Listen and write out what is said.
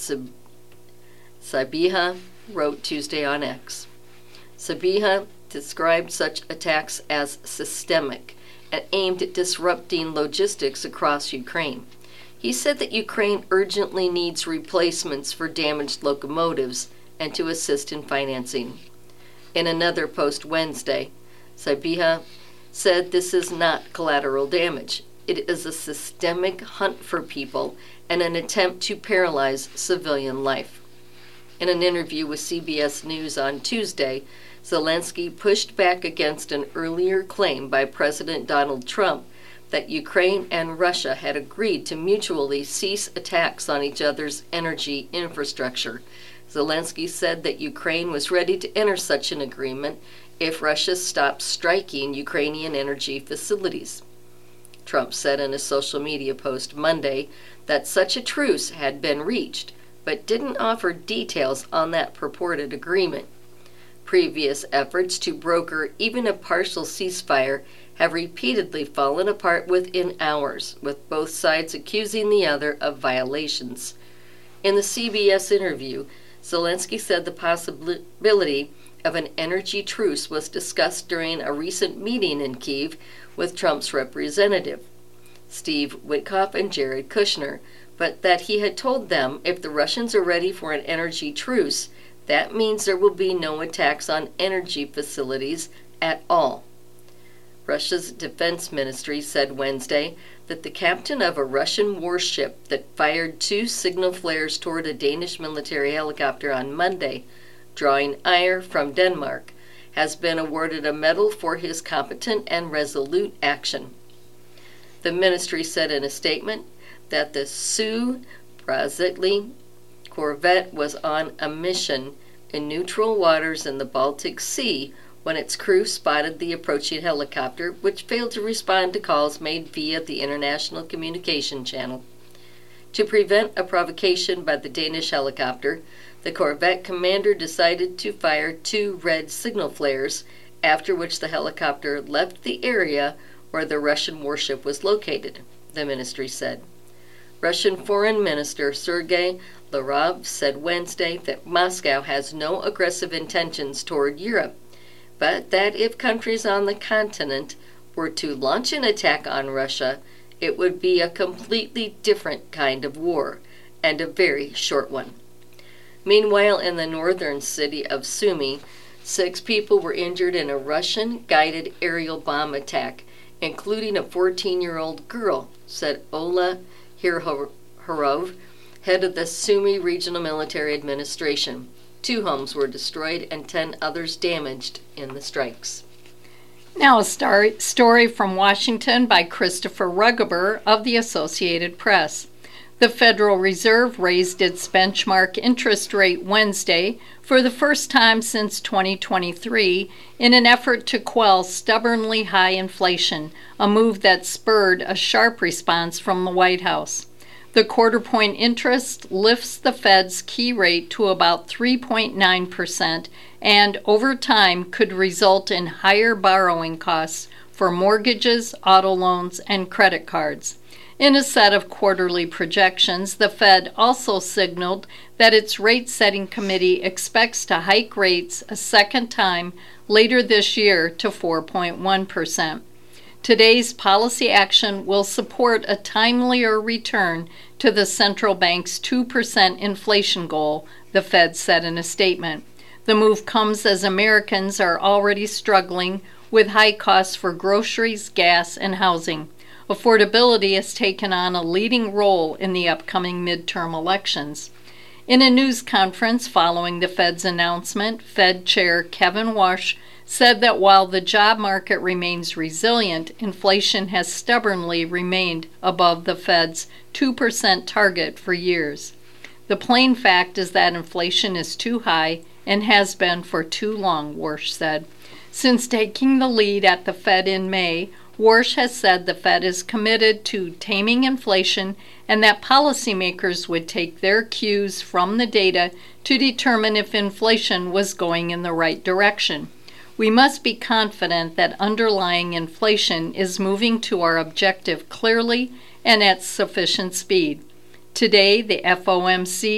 Sabiha wrote Tuesday on X. Sabiha described such attacks as systemic and aimed at disrupting logistics across Ukraine. He said that Ukraine urgently needs replacements for damaged locomotives and to assist in financing. In another post Wednesday, Sabiha said this is not collateral damage. It is a systemic hunt for people and an attempt to paralyze civilian life. In an interview with CBS News on Tuesday, Zelensky pushed back against an earlier claim by President Donald Trump that Ukraine and Russia had agreed to mutually cease attacks on each other's energy infrastructure. Zelensky said that Ukraine was ready to enter such an agreement if Russia stopped striking Ukrainian energy facilities. Trump said in a social media post Monday that such a truce had been reached, but didn't offer details on that purported agreement. Previous efforts to broker even a partial ceasefire have repeatedly fallen apart within hours, with both sides accusing the other of violations. In the CBS interview, Zelensky said the possibility of an energy truce was discussed during a recent meeting in Kyiv with Trump's representative, Steve Witkoff and Jared Kushner, but that he had told them if the Russians are ready for an energy truce, that means there will be no attacks on energy facilities at all. Russia's defense ministry said Wednesday that the captain of a Russian warship that fired 2 signal flares toward a Danish military helicopter on Monday, drawing ire from Denmark, has been awarded a medal for his competent and resolute action. The ministry said in a statement that the Sue Brazili corvette was on a mission in neutral waters in the Baltic Sea when its crew spotted the approaching helicopter, which failed to respond to calls made via the International Communication Channel. To prevent a provocation by the Danish helicopter, the corvette commander decided to fire 2 red signal flares, after which the helicopter left the area where the Russian warship was located, the ministry said. Russian Foreign Minister Sergei Lavrov said Wednesday that Moscow has no aggressive intentions toward Europe, but that if countries on the continent were to launch an attack on Russia, it would be a completely different kind of war, and a very short one. Meanwhile, in the northern city of Sumy, 6 people were injured in a Russian-guided aerial bomb attack, including a 14-year-old girl, said Ola Hirhorov, head of the Sumy Regional Military Administration. 2 homes were destroyed and 10 others damaged in the strikes. Now a story from Washington by Christopher Rugaber of the Associated Press. The Federal Reserve raised its benchmark interest rate Wednesday for the first time since 2023 in an effort to quell stubbornly high inflation, a move that spurred a sharp response from the White House. The quarter-point interest lifts the Fed's key rate to about 3.9% and, over time, could result in higher borrowing costs for mortgages, auto loans, and credit cards. In a set of quarterly projections, the Fed also signaled that its rate-setting committee expects to hike rates a second time later this year to 4.1%. Today's policy action will support a timelier return to the central bank's 2% inflation goal, the Fed said in a statement. The move comes as Americans are already struggling with high costs for groceries, gas, and housing. Affordability has taken on a leading role in the upcoming midterm elections. In a news conference following the Fed's announcement, Fed Chair Kevin Warsh said that while the job market remains resilient, inflation has stubbornly remained above the Fed's 2% target for years. The plain fact is that inflation is too high and has been for too long, Warsh said. Since taking the lead at the Fed in May, Warsh has said the Fed is committed to taming inflation and that policymakers would take their cues from the data to determine if inflation was going in the right direction. We must be confident that underlying inflation is moving to our objective clearly and at sufficient speed. Today, the FOMC